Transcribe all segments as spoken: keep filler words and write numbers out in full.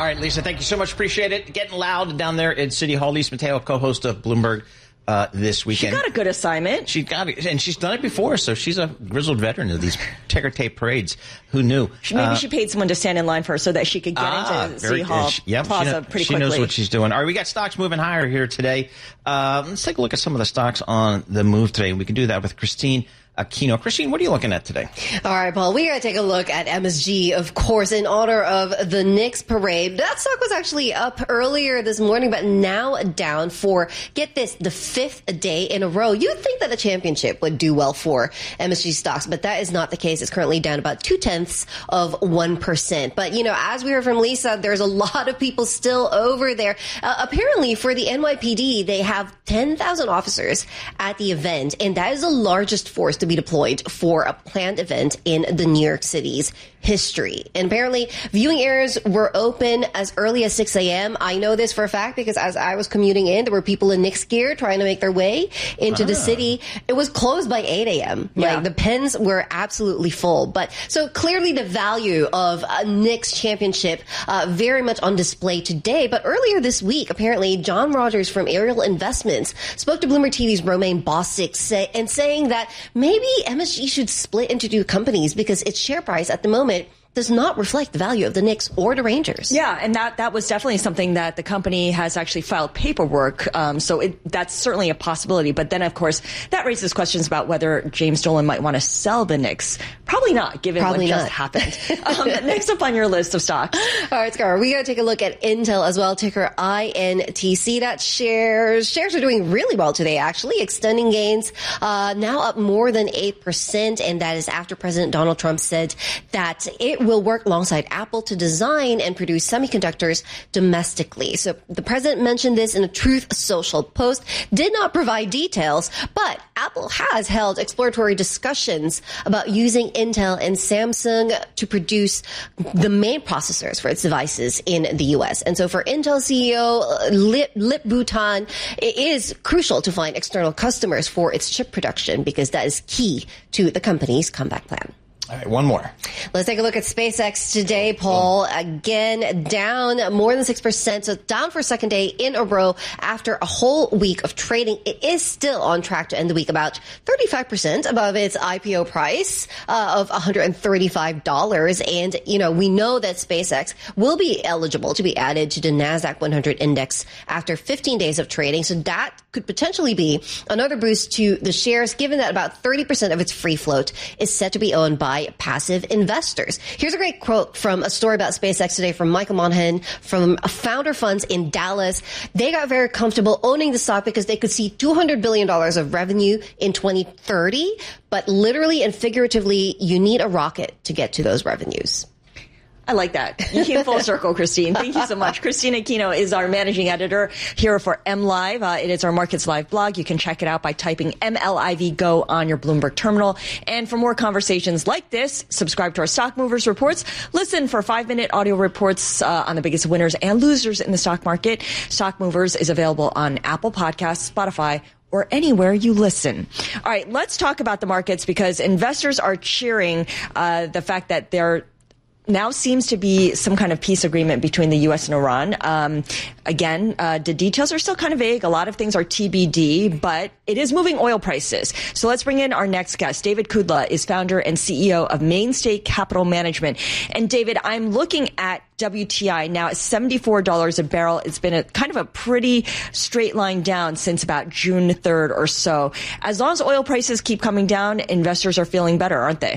right, Lisa, thank you so much. Appreciate it. Getting loud down there at City Hall. Lisa Mateo, co-host of Bloomberg uh, this weekend. She got a good assignment. She got it, and she's done it before, so she's a grizzled veteran of these ticker tape parades. Who knew? She, maybe uh, she paid someone to stand in line for her so that she could get ah, into City Hall she, yep, Plaza she know, pretty she quickly. She knows what she's doing. All right, we got stocks moving higher here today. Uh, let's take a look at some of the stocks on the move today. We can do that with Christine Aquino. Christine, what are you looking at today? All right, Paul, we got to take a look at M S G, of course, in honor of the Knicks parade. That stock was actually up earlier this morning, but now down for, get this, the fifth day in a row. You'd think that the championship would do well for M S G stocks, but that is not the case. It's currently down about two-tenths of one percent. But, you know, as we heard from Lisa, there's a lot of people still over there. Uh, apparently, for the N Y P D, they have ten thousand officers at the event, and that is the largest force to be deployed for a planned event in the New York City's history. And apparently, viewing areas were open as early as six a.m. I know this for a fact because as I was commuting in, there were people in Knicks gear trying to make their way into ah. the city. It was closed by eight a.m. Yeah. Like, the pens were absolutely full. But so clearly the value of a Knicks championship uh, very much on display today. But earlier this week, apparently, John Rogers from Ariel Investments spoke to Bloomberg T V's Romaine Bostick say, and saying that maybe M S G should split into two companies because its share price at the moment does not reflect the value of the Knicks or the Rangers. Yeah, and that, that was definitely something that the company has actually filed paperwork. Um, so it, that's certainly a possibility. But then, of course, that raises questions about whether James Dolan might want to sell the Knicks. Probably not, given Probably what not. just happened. um, next up on your list of stocks. All right, Scar, we got to take a look at Intel as well, ticker I N T C. That shares, shares are doing really well today, actually, extending gains, uh, now up more than eight percent. And that is after President Donald Trump said that it will work alongside Apple to design and produce semiconductors domestically. So the president mentioned this in a Truth Social post, did not provide details, but Apple has held exploratory discussions about using Intel and Samsung to produce the main processors for its devices in the U S. And so for Intel C E O Lip, Lip Bhutan, it is crucial to find external customers for its chip production because that is key to the company's comeback plan. All right, one more. Let's take a look at SpaceX today, Paul. Again, down more than six percent, so down for a second day in a row after a whole week of trading. It is still on track to end the week about thirty-five percent above its I P O price uh, of one hundred thirty-five dollars. And, you know, we know that SpaceX will be eligible to be added to the NASDAQ one hundred index after fifteen days of trading. So that could potentially be another boost to the shares, given that about thirty percent of its free float is set to be owned by passive investors. Here's a great quote from a story about SpaceX today from Michael Monahan from Founder Funds in Dallas. They got very comfortable owning the stock because they could see two hundred billion dollars of revenue in twenty thirty, but literally and figuratively, you need a rocket to get to those revenues. I like that. You came full circle, Christine. Thank you so much. Christine Aquino is our managing editor here for M Live. Uh, it is our Markets Live blog. You can check it out by typing M L I V Go on your Bloomberg terminal. And for more conversations like this, subscribe to our Stock Movers reports. Listen for five-minute audio reports uh, on the biggest winners and losers in the stock market. Stock Movers is available on Apple Podcasts, Spotify, or anywhere you listen. All right, let's talk about the markets because investors are cheering uh, the fact that they're now seems to be some kind of peace agreement between the U S and Iran. Um, again, uh, the details are still kind of vague. A lot of things are T B D, but it is moving oil prices. So let's bring in our next guest. David Kudla is founder and C E O of Mainstay Capital Management. And David, I'm looking at W T I now at seventy-four dollars a barrel. It's been a kind of a pretty straight line down since about June third or so. As long as oil prices keep coming down, investors are feeling better, aren't they?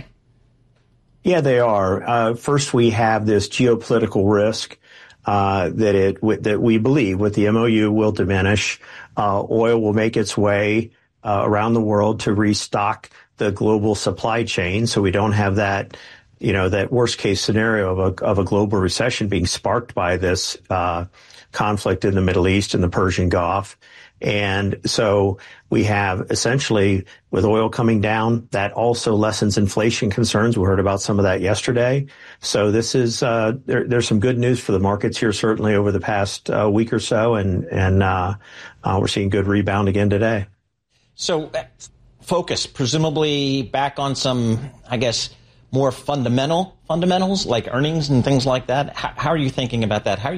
Yeah, they are. Uh, first, we have this geopolitical risk uh, that it w- that we believe with the M O U will diminish. Uh, oil will make its way uh, around the world to restock the global supply chain, so we don't have that, you know, that worst case scenario of a of a global recession being sparked by this uh, conflict in the Middle East and the Persian Gulf. And so we have essentially, with oil coming down, that also lessens inflation concerns. We heard about some of that yesterday. So this is, uh, there, there's some good news for the markets here, certainly over the past uh, week or so. And, and, uh, uh, we're seeing good rebound again today. So uh, focus, presumably back on some, I guess, more fundamental fundamentals like earnings and things like that. How, how are you thinking about that? How are you